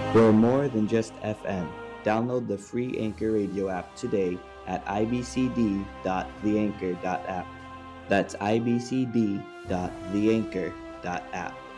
We're more than just FM. Download the free Anchor Radio app today at ibcd.theanchor.app. That's ibcd.theanchor.app.